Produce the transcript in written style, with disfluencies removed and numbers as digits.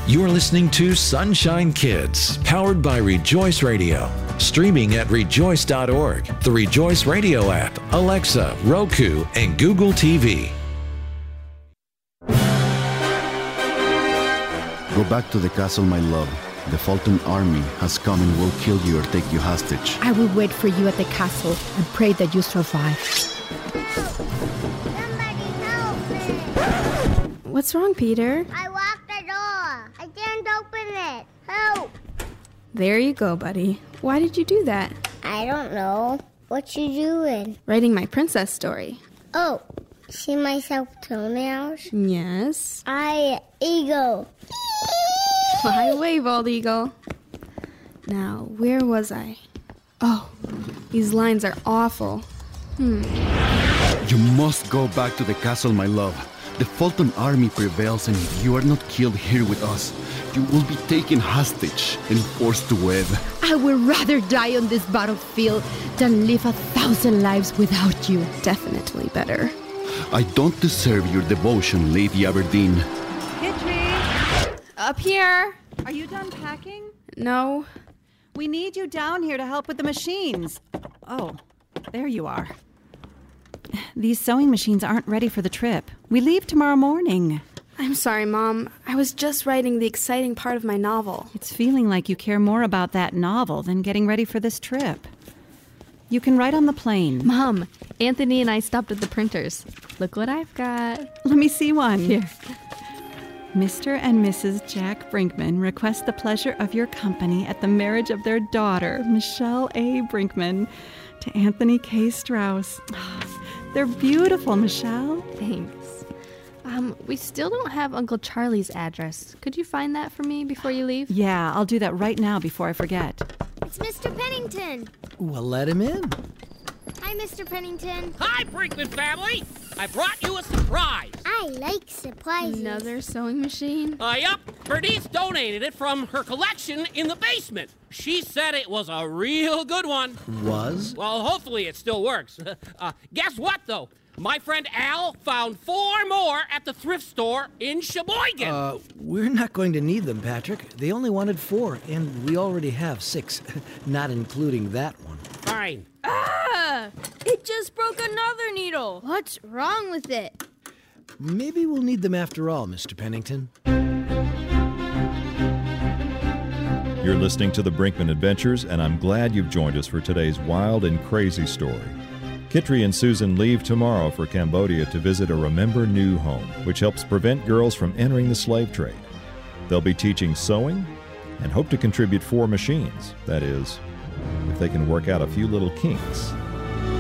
You're listening to Sunshine Kids, powered by Rejoice Radio. Streaming at rejoice.org, the Rejoice Radio app, Alexa, Roku, and Google TV. Go back to the castle, my love. The Fulton army has come and will kill you or take you hostage. I will wait for you at the castle and pray that you survive. Somebody help me! What's wrong, Peter? I locked the door. I can't open it. Help! There you go, buddy. Why did you do that? I don't know. What you doing? Writing my princess story. Oh, see my self-toenails? Yes. Eagle. Fly away, bald eagle. Now, where was I? Oh, these lines are awful. You must go back to the castle, my love. The Fulton army prevails, and if you are not killed here with us, you will be taken hostage and forced to wed. I would rather die on this battlefield than live 1,000 lives without you. Definitely better. I don't deserve your devotion, Lady Aberdeen. Kitri, Up here. are you done packing? No. We need you down here to help with the machines. Oh, there you are. These sewing machines aren't ready for the trip. We leave tomorrow morning. I'm sorry, Mom. I was just writing the exciting part of my novel. It's feeling like you care more about that novel than getting ready for this trip. You can write on the plane. Mom, Anthony and I stopped at the printers. Look what I've got. Let me see one. Here. Mr. and Mrs. Jack Brinkman request the pleasure of your company at the marriage of their daughter, Michelle A. Brinkman, to Anthony K. Strauss. They're beautiful, Michelle. Thanks. We still don't have Uncle Charlie's address. Could you find that for me before you leave? Yeah, I'll do that right now before I forget. It's Mr. Pennington. Well, let him in. Hi, Mr. Pennington. Hi, Brinkman family! I brought you a surprise. I like surprises. Another sewing machine? Yup, Bernice donated it from her collection in the basement. She said it was a real good one. Was? Well, hopefully it still works. Guess what, though? My friend Al found 4 more at the thrift store in Sheboygan. We're not going to need them, Patrick. They only wanted 4, and we already have 6, not including that one. Fine. It just broke another needle. What's wrong with it? Maybe we'll need them after all, Mr. Pennington. You're listening to the Brinkman Adventures, and I'm glad you've joined us for today's wild and crazy story. Kitri and Susan leave tomorrow for Cambodia to visit a Remember New home, which helps prevent girls from entering the slave trade. They'll be teaching sewing and hope to contribute 4 machines. That is, if they can work out a few little kinks.